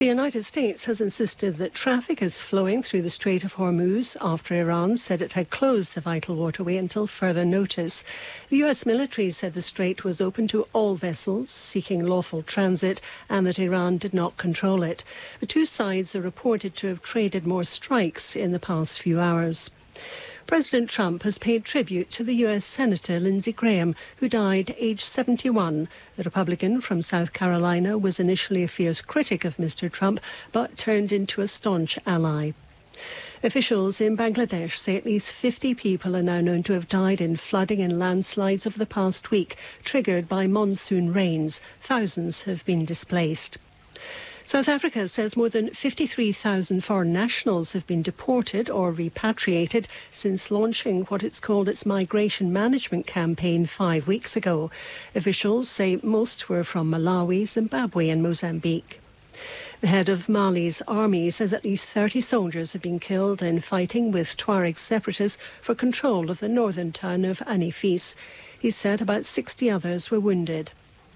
The United States has insisted that traffic is flowing through the Strait of Hormuz after Iran said it had closed the vital waterway until further notice. The US military said the strait was open to all vessels seeking lawful transit and that Iran did not control it. The two sides are reported to have traded more strikes in the past few hours. President Trump has paid tribute to the US Senator Lindsey Graham, who died aged 71. The Republican from South Carolina was initially a fierce critic of Mr. Trump, but turned into a staunch ally. Officials in Bangladesh say at least 50 people are now known to have died in flooding and landslides over the past week, triggered by monsoon rains. Thousands have been displaced. South Africa says more than 53,000 foreign nationals have been deported or repatriated since launching what it's called its migration management campaign 5 weeks ago. Officials say most were from Malawi, Zimbabwe and Mozambique. The head of Mali's army says at least 30 soldiers have been killed in fighting with Tuareg separatists for control of the northern town of Anifis. He said about 60 others were wounded.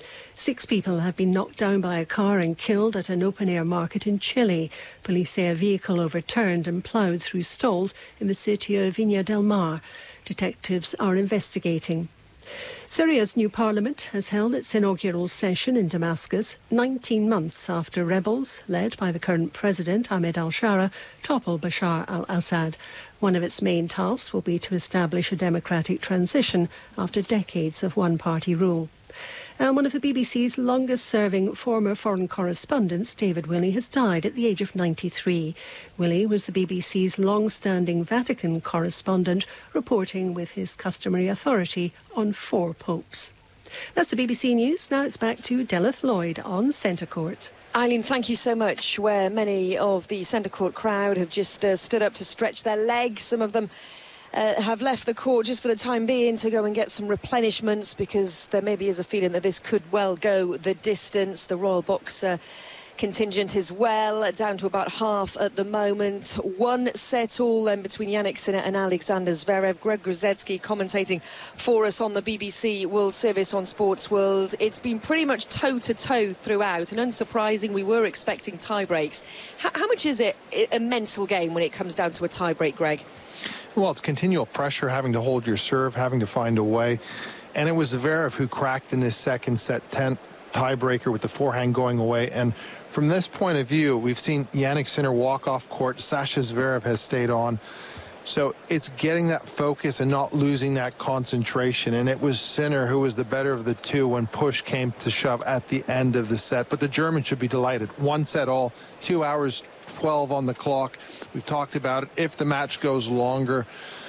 6 people have been knocked down by a car and killed at an open-air market in Chile. Police say a vehicle overturned and ploughed through stalls in the city of Viña del Mar. Detectives are investigating. Syria's new parliament has held its inaugural session in Damascus 19 months after rebels, led by the current president Ahmed al-Shara, toppled Bashar al-Assad. One of its main tasks will be to establish a democratic transition after decades of one-party rule. And one of the BBC's longest-serving former foreign correspondents, David Willey, has died at the age of 93. Willey was the BBC's long-standing Vatican correspondent, reporting with his customary authority on 4 popes. That's the BBC News. Now it's back to Delith Lloyd on Centre Court. Eileen, thank you so much. Where many of the Centre Court crowd have just stood up to stretch their legs. Some of them have left the court just for the time being to go and get some replenishments, because there maybe is a feeling that this could well go the distance. The Royal Box contingent as well, down to about half at the moment. 1 set all then between Jannik Sinner and Alexander Zverev. Greg Gruzetsky commentating for us on the BBC World Service on Sports World. It's been pretty much toe-to-toe throughout, and unsurprising, we were expecting tie breaks. How much is it a mental game when it comes down to a tie break, Greg? Well, it's continual pressure, having to hold your serve, having to find a way. And it was Zverev who cracked in this second set 10th tiebreaker with the forehand going away. And from this point of view, we've seen Jannik Sinner walk off court. Sasha Zverev has stayed on. So it's getting that focus and not losing that concentration. And it was Sinner who was the better of the two when push came to shove at the end of the set. But the German should be delighted. 1 set all, 2 hours 12 on the clock. We've talked about it. If the match goes longer,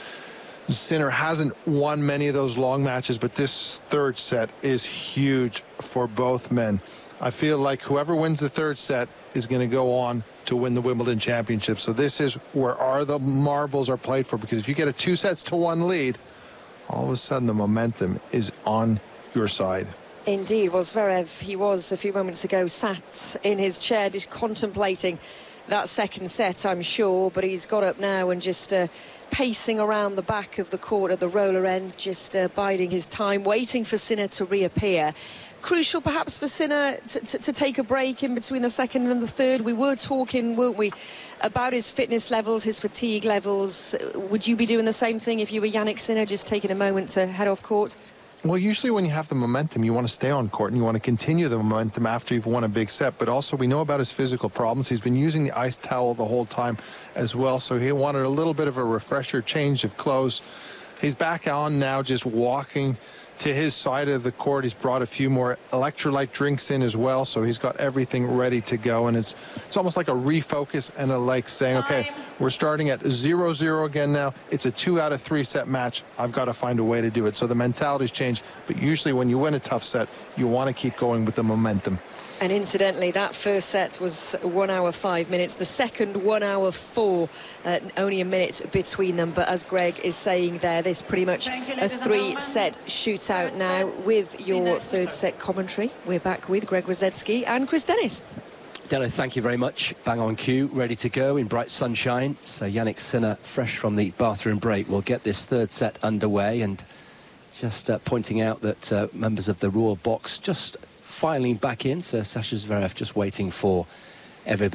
Sinner hasn't won many of those long matches, but this third set is huge for both men. I feel like whoever wins the third set is going to go on to win the Wimbledon Championship. So this is where the marbles are played for, because if you get a 2-1 lead, all of a sudden the momentum is on your side. Indeed. Well, Zverev, he was a few moments ago sat in his chair just contemplating that second set, I'm sure, but he's got up now and just pacing around the back of the court at the roller end, just biding his time, waiting for Sinner to reappear. Crucial perhaps for Sinner to take a break in between the second and the third. We were talking, weren't we, about his fitness levels, his fatigue levels. Would you be doing the same thing if you were Jannik Sinner, just taking a moment to head off court? Well, usually when you have the momentum, you want to stay on court and you want to continue the momentum after you've won a big set. But also, we know about his physical problems. He's been using the ice towel the whole time as well. So he wanted a little bit of a refresher, change of clothes. He's back on now, just walking to his side of the court. He's brought a few more electrolyte drinks in as well, so he's got everything ready to go. And it's almost like a refocus and a like saying, okay, we're starting at 0-0 again now. It's a 2 out of 3 set match. I've got to find a way to do it. So the mentality's changed, but usually when you win a tough set, you want to keep going with the momentum. And incidentally, that first set was 1 hour 5 minutes. The second 1 hour 4, only a minute between them. But as Greg is saying there, this pretty much a 3-set shootout now with your third set commentary. We're back with Greg Gruzetsky and Chris Dennis. Delo, thank you very much. Bang on cue, ready to go in bright sunshine. So Jannik Sinner, fresh from the bathroom break, will get this third set underway. And just pointing out that members of the Royal Box just filing back in. So Sasha Zverev just waiting for everybody.